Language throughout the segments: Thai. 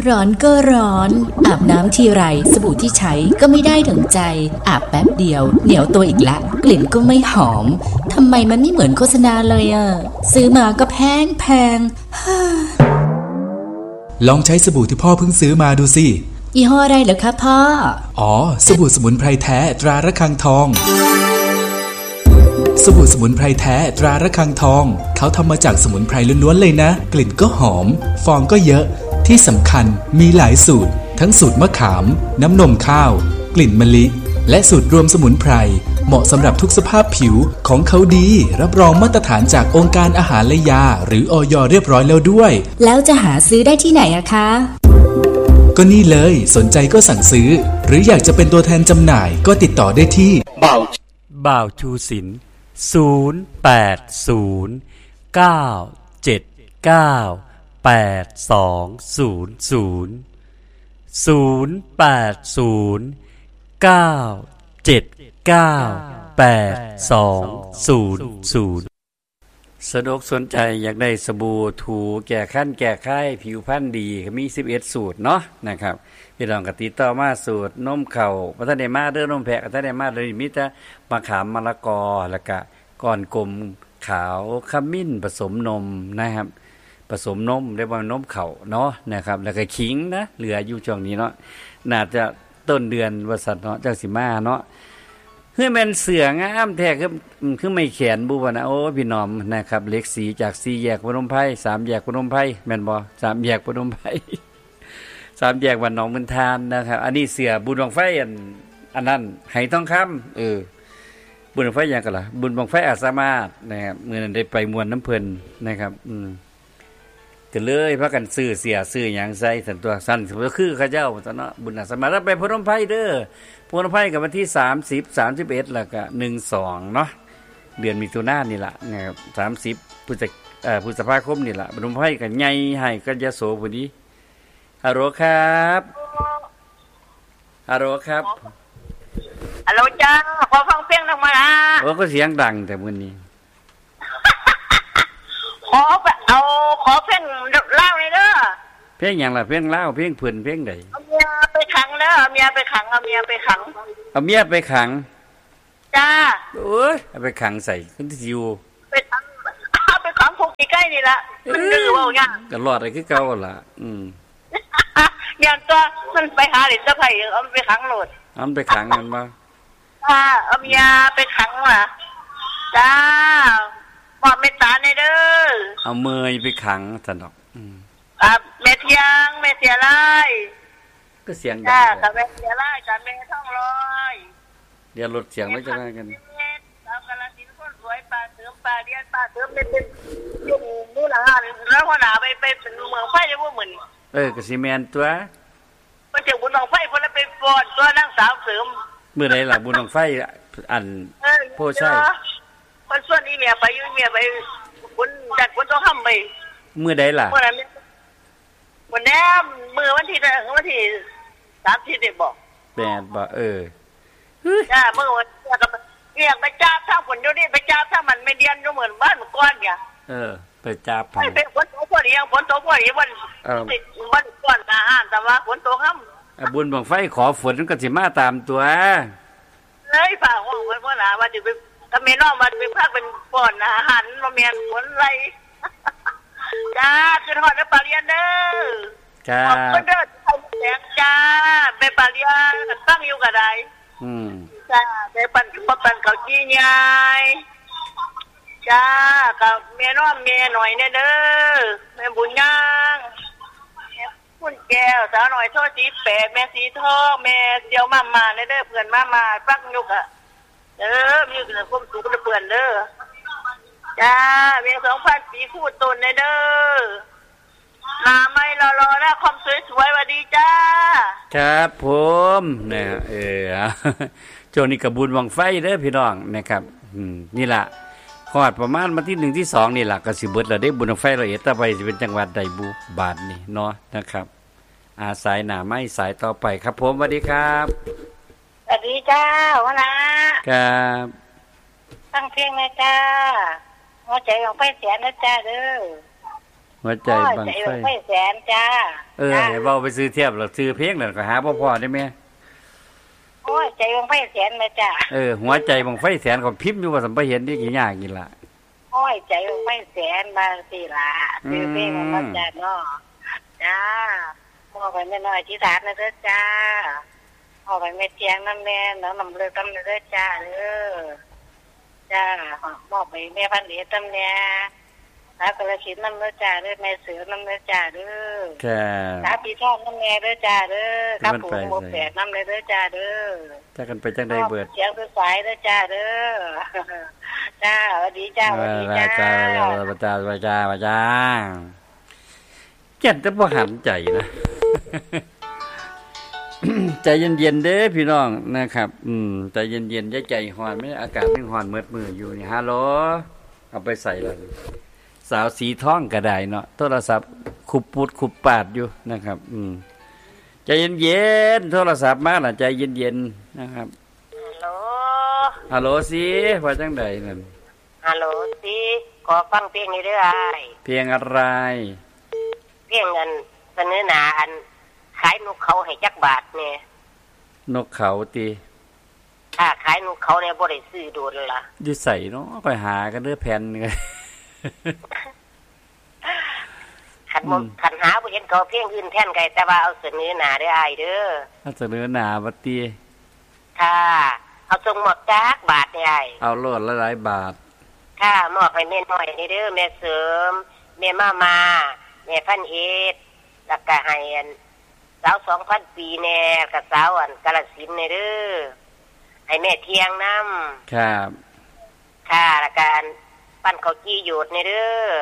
ร้อนก็ร้อนอาบน้ำทีไรสบู่ที่ใช้ก็ไม่ได้ดั่งใจอาบแป๊บเดียวเหนียวตัวอีกละกลิ่นก็ไม่หอมทำไมมันไม่เหมือนโฆษณาเลยอะซื้อมาก็แพงลองใช้สบู่ที่พ่อเพิ่งซื้อมาดูสิยี่ห้ออะไรเหรอคะพ่ออ๋อสบู่สมุนไพรแท้ตราระฆังทองสบู่สมุนไพรแท้ตราระฆังทองเขาทำมาจากสมุนไพรล้วนๆเลยนะกลิ่นก็หอมฟองก็เยอะที่สำคัญมีหลายสูตรทั้งสูตรมะขามน้ำนมข้าวกลิ่นมะลิและสูตรรวมสมุนไพรเหมาะสำหรับทุกสภาพผิวของเขาดีรับรองมาตรฐานจากองค์การอาหารและยาหรืออย.เรียบร้อยแล้วด้วยแล้วจะหาซื้อได้ที่ไหนอะคะก็นี่เลยสนใจก็สั่งซื้อหรืออยากจะเป็นตัวแทนจำหน่ายก็ติดต่อได้ที่บ่าวชูศิลป์สะดวกสนใจอยากได้สบู่ถูแก้คันแก้ไข้ผิวพรรณดีมี11สูตรเนาะนะครับพี่น้องก็ติดต่อมาสูตรนมเข่าบ่ทันได้มาเด้อนมแพะก็ทันได้มาเลยมีแต่มะขามมะละกอแล้วก็ก้อนกลมขาวขมิ้นผสมนมนะครับผสมนมเรียกว่านมเข่าเนาะนะครับแล้วก็ขิงนะเหลืออยู่ช่วงนี้เนาะน่าจะต้นเดือนว่าซั่นเนาะจังสิมาเนาะคือแม่นเสืองามแท้คือไม่แขนบุบ่นะโอ้พี่น้องนะครับเล็กสีจาก4แยกพนมไพร3แยกพนมไพรแม่นบ่3แยกพนมไพร3แยกบ้านหนองเมืองทานนะครับอันนี้เสือบุญบังไฟอันนั้นไหทองคำบุญบังไฟหยังก็ล่ะบุญบังไฟอาสามารถนะครับมื้อนั้นได้ไปม่วนน้ำเพิ่นนะครับก็เลยพากันซื้อเสียซื้อหยังใส่สันตัวสั้นก็คือเขาเจ้าซั่นเนาะบุญอาสามารถแล้วไปพนมไพรเด้อพนมไพรกับวันที่30 31แล้วก็12เนาะเดือนมิถุนายนนี่ล่ะนะครับ30พฤษภาคมนี่ล่ะพนมไพรก็ใหญ่ให้ก็ยโสพุ่นนี้ฮัลโหลครับฮัลโหลครับฮัลโหลจ้าขอฟังเพลงหน่อยมานะโอ้ก็เสียงดังแต่มื้อนี้ขอเพลงเล่าเลยเด้อเพลงหยังล่ะเพลงลาวเพลงเพิ่นเพลงใดเอาเมียไปขังเด้อเอาเมียไปขังเอาเมียไปขังจ้าโอ้ยเอาไปขังใส่ขึ้นที่อยู่ไปขังพวกใกล้ๆนี่ล่ะมันดื้อเว้าหยังก็รอดได้คือเก่าล่ะอย่างตัวมันไปหาเด็กสะใภ้เอาไปขังโลดเอาไปขังมันบ่เอาเมียไปขังว่ะจ้าบอกเมตตาในเด้อเอาเมยไปขังซั่นดอกแม่เทียงแม่เสียไร่ก็เสียงดังกับแม่เสียไร่กับแม่ท่องลอยเดี๋ยวลดเสียงไว้จะได้กันสาวกาฬสินธุ์คนสวยป่าเสริมป่าเรียนป่าเสริมเป็นยุ่งนู่นน่ะแล้วหัวหน้าไปเป็นเมืองไฟได้บ่มื้อนี้ก็สิแม่นตัวเพิ่นเจ้าบุญบั้งไฟเพิ่นไปฟ้อนตัวนางสาวเสริมมื้อใดล่ะบุญบั้งไฟอันโพชัยเพิ่นส่วนอีเมียไปอยู่เมียไปบุญจัดบุญต้องทำไปมื้อใดล่ะมื้อนั้นวันนี้มื้อวันที่30ได้บอกแม่นบ่จ้ามื้อวันก็เรียกไปจับถ้าฝนอยู่นี่ไปจับถ้ามันไม่เดียนอยู่เหมือนบ้านเมื่อก่อนเนี่ยไปจับไม่เป็นฝนตกพอดียังฝนตกพอดีวันก่อนอาหารแต่ว่าฝนตกค่ำบุญบั้งไฟขอฝนก็สิมาตามตัวเฮ้ยฝ่าห้องไว้พ่อหนาว่าจะไปก็แม่น้องมาเป็นภาคเป็นป้อนอาหารมาเมียนฝนไรจ้าคือทอดแล้วปลาเลียนเด้อจ้าก็เด้อไทยแสงจ้าไปปลาเลียนตั้งอยู่กับใดจ้าไปปั่นเขาจี้ใหญ่จ้ากับแม่น้องแม่หน่อยเนี่ยเด้อแม่บุญย่างคุณแก้วสาวหน่อยโทษสีแปดแม่สีทองแม่เจียวมาเนี่ยเด้อเพื่อนมาฟังยุกอะมีเกิดความสุขกับเพื่อนเด้อจ้าเมีย2,000 ปีพูดตนเด้อมาไม่รอนะความสวยๆสวัสดีจ้าครับผมเนี่ยช่วงนี้กับบุญบั้งไฟเด้อพี่น้องนะครับนี่ล่ะฮอดประมาณวันที่1ที่2นี่ล่ะก็สิเบิดแล้วได้บุญบั้งไฟ101ต่อไปสิเป็นจังหวัดใดบุบาทนี่เนาะนะครับอาสายหน้าไม้สายต่อไปครับผมสวัสดีครับสวัสดีจ้าวะนะครับตั้งเพลงนะจ้าหัวใจของไฟแสนนะจ้าเด้อหัหัวใจบังไฟแสนจ้าให้เว้าไปซื้อเทียบแล้วซื้อเพลงนั่นก็หาบ่พอได้แม่โอ้ยใจบังไฟแสนแม่จ้าหัวใจบังไฟแสนก็พิมพ์อยู่ว่าสัมบ่เห็นนี่กี่ยากกี่ล่ะโอ้ยใจบังไฟแสนบางสิล่ะซื้อเพลงมันจ้าเนาะจ้ามอบไปแม่น้อยที่ฐานนะเด้อจ้ามอบไปแม่เจียงนำแม่น้องนำเลือตำเด้อจ้าเด้อจ้ามอบไปแม่พันธุ์ตำแน่แล้วก็เลยคิดน้ำเด้อจ้าเด้อแม่เสือน้ำเด้อจ้าเด้อครับพี่ชอบน้ำแม่เด้อจ้าเด้อครับผมโมแปดน้ำเด้อจ้าเด้อจะกันไปจังได้เบิดเสียงคือสายเด้อจ้าเด้อจ้าสวัสดีจ้าสวัสดีจ้าจ้าเจ็ดจะบ่หันใจนะใจเย็นๆเด้อพี่น้องนะครับใจเย็นๆอย่าใจฮ้อนไม่อากาศมันฮ้อนมืดมืออยู่นี่ฮัลโหลเอาไปใส่แล้วสาวสีทองก็ได้เนาะโทรศัพท์คุบปุดคุบปาดอยู่นะครับใจเย็นๆโทรศัพท์มาน่ะใจเย็นๆนะครับฮัลโหลสิว่าจังได๋นั่นฮัลโหลสิขอฟังเพลงนี้เด้ออ้ายเพลงอะไรเพลงอันเสนอหน้าอันขายนกเขาให้จักบาทแน่นกเขาติขายนกเขาเนี่ยบ่ได้ซื้อโดนล่ะอยู่ใส่เนาะค่อยหากันเด้อแผ่นนึงขันหาบ่เห็นเขาเพลงอื่นแทนไกแต่ว่าเอาเสนอหน้าเด้ออ้ายเด้อเอาเสนอหน้าบัดติค่ะเอาส่งหมดจักบาทเนี่ยอ้ายเอาโลดละหลายบาทค่ะมอบให้แม่น้อยนี่เด้อแม่เสริมแม่มาแม่พันเอ็ดแล้วก็ให้สาว 2,000 ปีแน่กับสาวกาฬสินธุ์นี่เด้อให้แม่เทียงนำครับค่ะแล้วก็ปั้นข้าวจี้โยดนี่เด้อ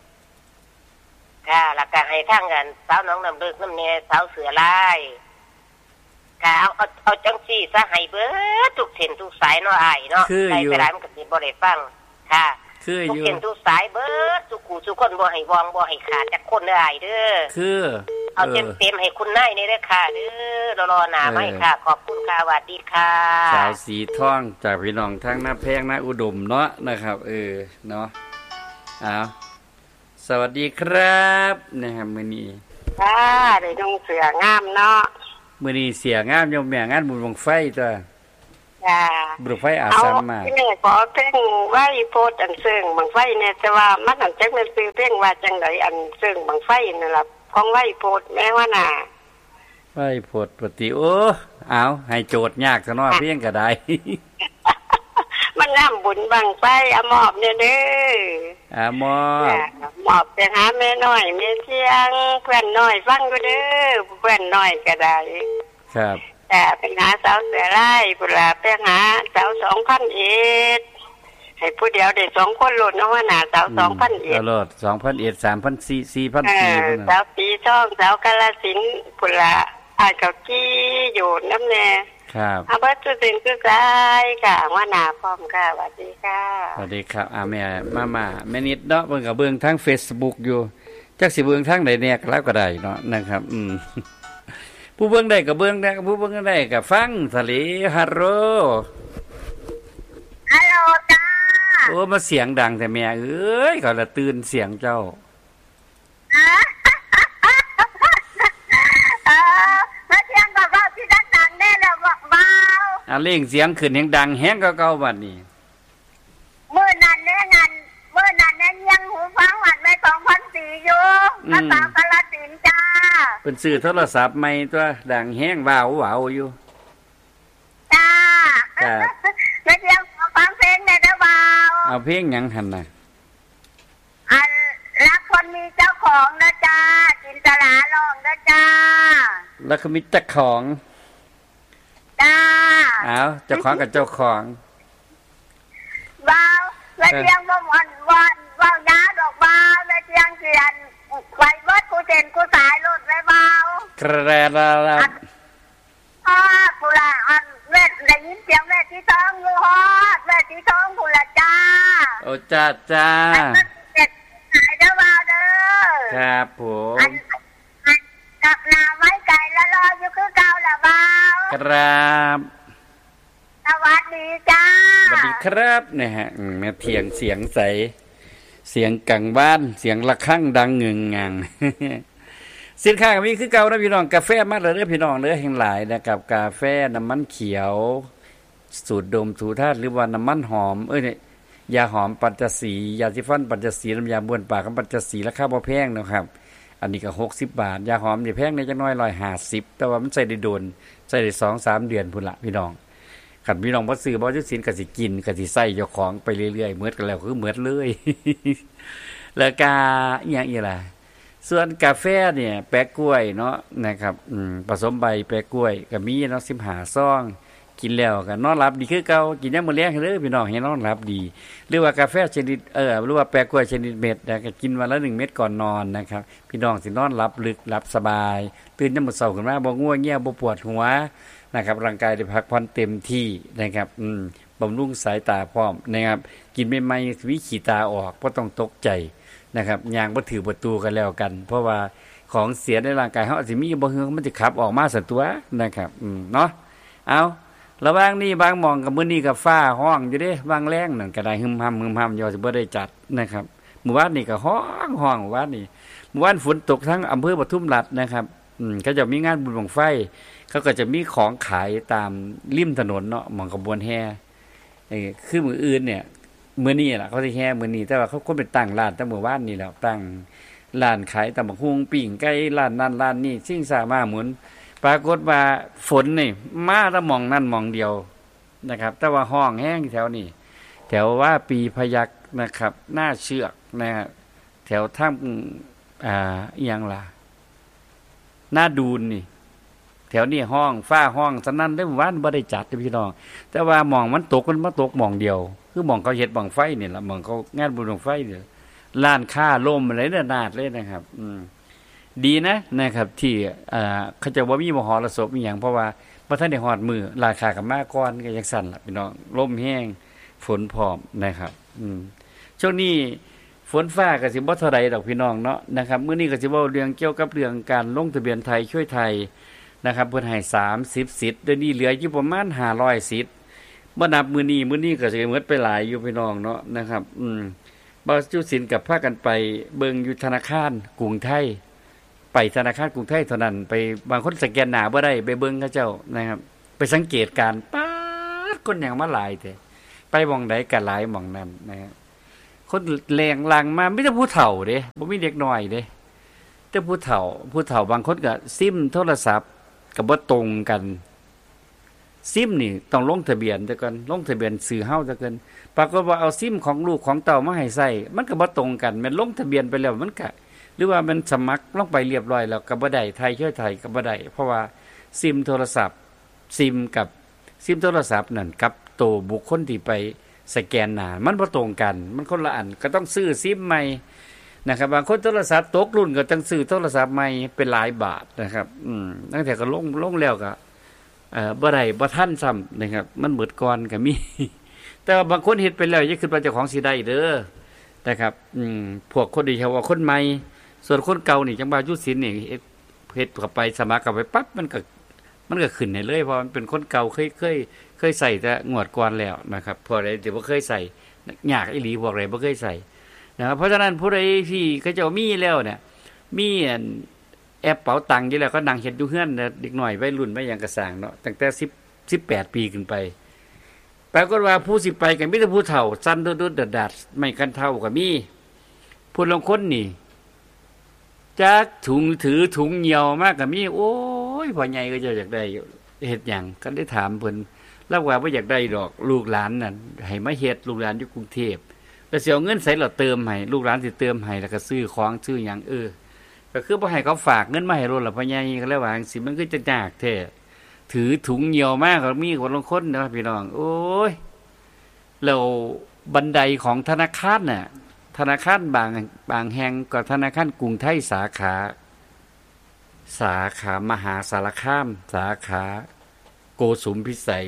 ค่ะแล้วก็ให้ทางกันสาวน้องน้ำลึกน้ำแน่สาวเสือลายค่ะเอาจังซี่ซะให้เบิดทุกเส้นทุกสายเนาะอ้ายเนาะได้ไปได้มันก็สิบ่ได้ฟังค่ะคืออยู่ทุกเส้นทุกสายเบิดทุกคู่ทุกคนบ่ให้วองบ่ให้ขาดจักคนเด้ออ้ายเด้อคือเอาเต็มให้คุณนายนี่เด้อค่ะเด้อรอหน้าไว้ค่ะขอบคุณค่ะสวัสดีค่ะสาวสีทองจากพี่น้องทางหน้าแพงหน้าอุดมเนาะนะครับเนาะสวัสดีครับนะครับมื้อนี้ค่ะได้ดงเสืองามเนาะมื้อนี้เสียงามยมแม่งานบุญบังไฟจ้ะจ้าบุญไฟอาสามาแม่ขอเพลงไว้โพดอันซึ่งบังไฟเนี่ยแต่ว่ามันอันจักแม่นซื้อเพลงว่าจังไดอันซึ่งบังไฟนั่นล่ะของไว้โพดแม่ว่าน่ะไว้โพดปฏิเอาให้โจทย์ยากซะเนาะเพียงก็ได้มันงามบุญบังไฟอมอบเนี่ยเด้อมอบไปหาแม่น้อยแม่เสียงเพื่อนน้อยฟังก็เด้อเพื่อนน้อยก็ได้ครับแต่ไปหาสาวเสือไล่พุ่นล่ะไปหาสาว 2,000 เอ็ดให้ผู้เดียวได้2คนโลดเนาะว่าน่ะสาว 2,000 เอ็ดโลด 2,000 เอ็ด 3,000 4,000 สาวปีช่องสาวกาฬสินธุ์พุ่นล่ะอ้ายเขาจี้อยู่น้ำแน่ครับเอาเบิดจุดถึงคือไกลค่ะว่าหน้าพร้อมค่ะสวัสดีค่ะสวัสดีครับแม่มาแม่นิดเนาะเบิ่งก็เบิ่งทาง Facebook อยู่จักสิเบิ่งทางใดแน่ก็แล้วก็ได้เนาะนะครับผู้เบิ่งได้ก็เบิ่งได้ผู้เบิ่งได้ก็ฟังทะเลฮัลโหลจ้าโอ้มาเสียงดังแต่แม่เอ้ยก็ละตื่นเสียงเจ้ามาเสียงก็เบาที่ดังๆแน่แล้วเบาเร่งเสียงขึ้นแฮงดังแฮงก็เก่าบัดนี้มื้อนั้นยังหูฟังหัดไม่2,400อยู่ภาษากาฬสินธุ์จ้าเพิ่นซื้อโทรศัพท์ใหม่ตัวดังแฮงว้าวอยู่จ้าแล้วเดี๋ยวฟังเพลงได้เด้อบ่าวเอาเพลงหยังหั่นน่ะรักคนมีเจ้าของนะจ้าจินตลาร้องนะจ้าแล้วก็มีเจ้าของจ้าเจ้าของกับเจ้าของบ่าวแล้วเดี๋ยวบ่ยาดอกบ่าวแล้วเดี๋ยวเขียนไว้เบิดกูเจนกูสายรถไว้บ่าวกระดาปุระเวทได้ยินเสียงเวทที่ท้องอยู่ฮอดเวทที่ท้องปุระจ้าโอ้จ้าหายเด้อบ่าวเด้อครับผมกับหน้าไม้ไก่ละรออยู่คือเก่าละบ่าวครับสวัสดีจ้าสวัสดีครับเนี่ยฮะแม่เถียงเสียงใสเสียงกังบ้านเสียงระฆังดังเงึงงัง สินค้าก็มีคือเก่านะพี่น้องกาแฟมาเลยเด้อพี่น้องเด้อแห่งหลายนะครับกาแฟน้ำมันเขียวสูตรดมสูตรธาตุหรือว่าน้ำมันหอมเนี่ยยาหอมปัญจสียาสีฟันปัญจสีน้ำยาบ้วนปากกับปัญจสีราคาบ่แพงนะครับอันนี้ก็60 บาทยาหอมนี่แพงในจักหน่อย150แต่ว่ามันใส่ได้โดนใส่ได้ 2-3 เดือนพุ่นละพี่น้องคันพี่น้องบ่ซื้อบ่ซื้อสินก็สิกินก็สิใส่เจ้าของไปเรื่อยๆเหมือนกันแล้วคือเหมือนเลย แล้วก็อีหยังอีกล่ะส่วนกาแฟเนี่ยแปะกล้วยเนาะนะครับผสมใบแปะกล้วยก็มีเนาะ15ซองกินแล้วก็นอนหลับดีคือเก่ากินยามมื้อแลงเด้อพี่น้องให้นอนหลับดีหรือว่ากาแฟชนิดหรือว่าแปะกล้วยชนิดเม็ดก็กินวันละ1 เม็ดก่อนนอนนะครับพี่น้องสินอนหลับลึกหลับสบายตื่นยามมื้อเช้าขึ้นมาบ่ง่วงเงียบ่ปวดหัวนะครับร่างกายได้พักผ่อนเต็มที่นะครับบำรุงสายตาพร้อมนะครับกินใหม่ๆวิขี้ตาออกบ่ต้องตกใจนะครับยางบ่ถือประตูกันแล้วกันเพราะว่าของเสียในร่างกายเฮาอาจสิมีบ่ฮือมันสิขับออกมาซะตัวนะครับเนาะเอาระหว่างนี้บางหม่องกับมื้อนี้ก็ฟ้าร้องอยู่เด้บางแรงนั่นก็ได้หึมห่ำๆอยู่สิบ่ได้จัดนะครับเมื่อวานนี้ก็ร้องเมื่อวานนี้เมื่อวานฝนตกทั้งอำเภอปทุมราชนะครับเขาจะมีงานบุญบั้งไฟเขาก็จะมีของขายตามริมถนนเนาะหม่องขบวนแห่คือมื้ออื่นเนี่ยมื้อนี้ล่ะเขาสิแห่มื้อนี้แต่ว่าเขาคนไปตั้งร้านแต่มื้อวานนี้แล้วตั้งร้านขายตำบักหุ่งปิ้งไก่ร้านนั้นร้านนี้สิ่งสามารถหมุนปรากฏว่าฝนนี่มาแต่หม่องนั้นหม่องเดียวนะครับแต่ว่าห้องแห้งแถวนี้แถวว่าปีพยัคฆ์นะครับหน้าเชือกนะฮะแถวทางอีหยังล่ะหน้าดูนนี่แถวนี้ห้องฟ้าห้องสนั่นได้มื้อวานบ่ได้จัดพี่น้องแต่ว่าหม่องมันตกมาตกหม่องเดียวคือหม่องเขาเฮ็ดบั้งไฟนี่ล่ะหม่องเขางานบุญบั้งไฟนี่ร้านค้าล่มอะไรนาดเลยนะครับดีนะครับที่เขาจะบ่มีมหรสพอีหยังเพราะว่าบ่ทันได้ฮอดมื้อราคาก็มาก่อนก็จังซั่นล่ะพี่น้องลมแห้งฝนพร้อมนะครับช่วงนี้ฝนฟ้าก็สิบ่เท่าใดดอกพี่น้องเนาะนะครับมื้อนี้ก็สิเว้าเรื่องเกี่ยวกับเรื่องการลงทะเบียนไทยช่วยไทยนะครับเพิ่นให้30สิทธิ์เดี๋ยวนี้เหลืออยู่ประมาณ500สิทธิ์บ่นับมื้อนี้ก็สิหมดไปหลายอยู่พี่น้องเนาะนะครับบ่จุสินกับพากันไปเบิ่งอยู่ธนาคารกรุงไทยไปธนาคารกรุงไทยเท่านั้นไปบางคนสแกนหน้าบ่ได้ไปเบิ่งเขาเจ้านะครับไปสังเกตการป๊าดคนหยังมาหลายแท้ไปหม้องใดก็หลายหม้องนั้นนะครับคนแรงลังมามีแต่ผู้เฒ่าเด้บ่มีเด็กน้อยเด้แต่ผู้เฒ่าบางคนก็ซิมโทรศัพท์ก็บ่ตรงกันซิมนี่ต้องลงทะเบียนซะก่อนลงทะเบียนซื้อเฮาซะก่อนปรากฏว่าเอาซิมของลูกของเต้ามาให้ใช้มันก็บ่ตรงกันมันลงทะเบียนไปแล้วมันก็หรือว่ามันสมัครลงไปเรียบร้อยแล้วก็บ่ได้ไทยช่วยไทยก็บ่ได้เพราะว่าซิมโทรศัพท์ซิมโทรศัพท์นั่นกับตัวบุคคลที่ไปสแกนหน้ามันบ่ตรงกันมันคนละอันก็ต้องซื้อซิมใหม่นะครับบางคนโทรศัพท์ตกรุ่นก็ต้องซื้อโทรศัพท์ใหม่เป็นหลายบาทนะครับตั้งแต่ก็ลงแล้วก็บ่ได้บ่ทันซ้ำนะครับมันเบิดก่อนก็มีแต่ว่าบางคนเฮ็ดไปแล้วอย่าคิดว่าเจ้าของสิได้เด้อนะครับพวกคนที่เขาว่าคนใหม่ส่วนคนเก่านี่จังว่ายุสินนี่เฮ็ดเข้าไปสมัครเข้าไปปั๊บมันก็ขึ้นให้เลยเพราะมันเป็นคนเก่าเคยใส่แต่งวดก่อนแล้วนะครับพวกใดที่บ่เคยใส่ยากอีหลีพวกใดบ่เคยใส่นะครับเพราะฉะนั้นผู้ใดที่เขาเจ้ามีแล้วเนี่ยมีแอปเป๋าตังค์อยู่แล้วก็นั่งเฮ็ดอยู่เฮือนเด็กน้อยวัยรุ่นวัยหยังก็สร้างเนาะตั้งแต่18 ปีขึ้นไปปรากฏว่าผู้สิไปก็มีแต่ผู้เฒ่าสั่นดุดๆดัดๆไม่กันเท่าก็มีผู้ลางคนนี่จักถุงถือถุงเหี่ยวมากก็มีโอ้ยพ่อใหญ่ก็จะอยากได้เฮ็ดหยังก็ได้ถามเพิ่นแล้วว่าบ่อยากได้ดอกลูกหลานนั่นให้มาเฮ็ดลูกหลานอยู่กรุงเทพแล้วสิเอาเงินใส่แล้วเติมให้ลูกหลานสิเติมให้แล้วก็ซื้อของซื้อหยังก็คือบ่ให้เขาฝากเงินมาให้โลดล่ะพ่อใหญ่ก็เลยว่าจังซี่มันคือจะยากแท้ถือถุงเหี่ยวมากก็มีคนลางคนเนาะพี่น้องโอ้ยแล้วบันไดของธนาคารน่ะธนาคารบางแห่งก็ธนาคารกรุงไทยสาขามหาสารคามสาขาโกสุมพิสัย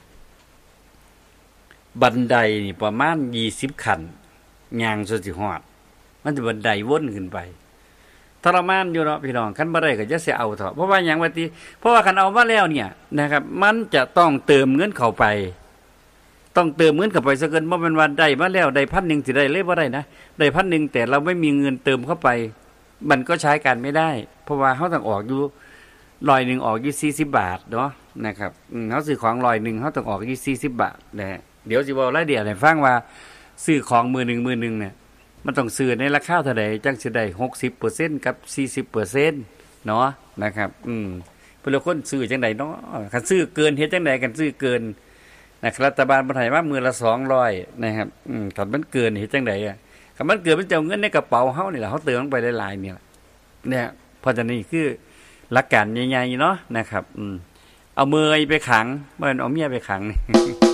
บันไดนี่ประมาณ20ขั้นย่างจนสิฮอดมันจะบันไดวนขึ้นไปทรมานอยู่เนาะพี่น้องคันบ่ได้ก็จะสิเอาเถาะเพราะว่าหยังว่าติเพราะว่าคันเอามาแล้วเนี่ยนะครับมันจะต้องเติมเงินเข้าไปต้องเติมเงินเข้าไปซะเกินบ่แม่นว่าได้มาแล้วได้1,000สิได้เลยบ่ได้นะได้1,000แต่เราไม่มีเงินเติมเข้าไปมันก็ใช้การไม่ได้เพราะว่าเฮาต้องออกอยู่100ออกอยู่40บาทเนาะนะครับเฮาซื้อของ100เฮาต้องออกอยู่40บาทนะเดี๋ยวสิเว้ารายละเอียดให้ฟังว่าซื้อของมื้อนึงเนี่ยมันต้องซื้อในราคาเท่าใดจังสิได้ 60% กับ 40% เนาะนะครับเพิ่นละคนซื้อจังได๋เนาะคันซื้อเกินเฮ็ดจังได๋กันซื้อเกินนะครับรัฐบาลบ่ให้มามื้อละ200นะครับถ้ามันเกินเฮ็ดจังได๋อ่ะถ้ามันเกินมันจะเอาเงินในกระเป๋าเฮานี่ล่ะเฮาเติมลงไปหลายๆนี่ล่ะเนี่ยเพราะฉะนั้นนี่คือหลักการใหญ่ๆเนาะนะครับเอาเมยไปขังบ่แม่นเอาเมียไปขังนี่